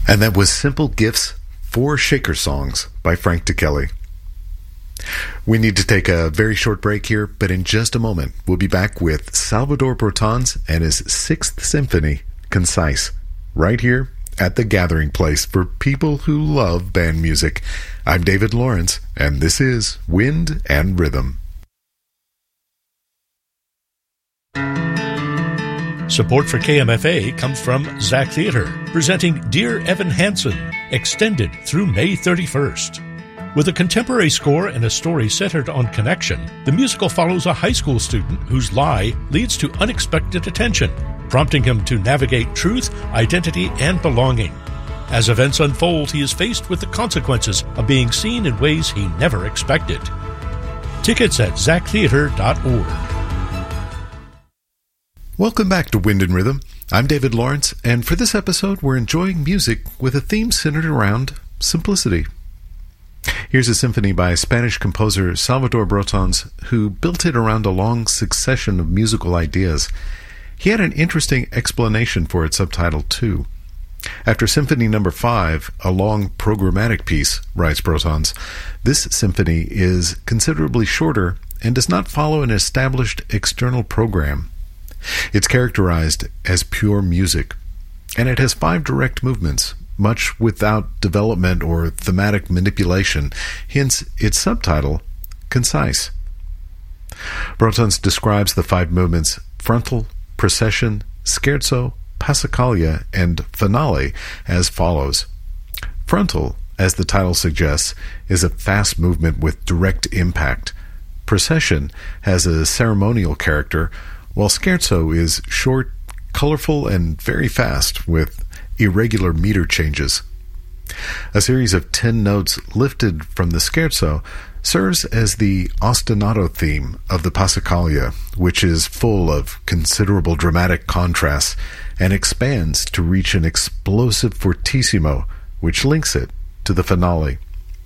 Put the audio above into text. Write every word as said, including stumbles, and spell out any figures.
And that was Simple Gifts, Four Shaker Songs by Frank DeKelly. We need to take a very short break here, but in just a moment, we'll be back with Salvador Brotons and his Sixth Symphony, Concise, right here at the Gathering Place for people who love band music. I'm David Lawrence, and this is Wind and Rhythm. Support for K M F A comes from Zach Theatre, presenting Dear Evan Hansen, extended through May thirty-first. With a contemporary score and a story centered on connection, the musical follows a high school student whose lie leads to unexpected attention, prompting him to navigate truth, identity, and belonging. As events unfold, he is faced with the consequences of being seen in ways he never expected. Tickets at zach theatre dot org. Welcome back to Wind and Rhythm. I'm David Lawrence, and for this episode, we're enjoying music with a theme centered around simplicity. Here's a symphony by Spanish composer Salvador Brotons, who built it around a long succession of musical ideas. He had an interesting explanation for its subtitle, too. After Symphony Number Five, a long programmatic piece, writes Brotons, this symphony is considerably shorter and does not follow an established external program. It's characterized as pure music, and it has five direct movements, much without development or thematic manipulation, hence its subtitle, Concise. Brotons describes the five movements, frontal, procession, scherzo, passacaglia, and finale, as follows. Frontal, as the title suggests, is a fast movement with direct impact. Procession has a ceremonial character, while scherzo is short, colorful, and very fast, with irregular meter changes. A series of ten notes lifted from the scherzo serves as the ostinato theme of the passacaglia, which is full of considerable dramatic contrasts and expands to reach an explosive fortissimo, which links it to the finale.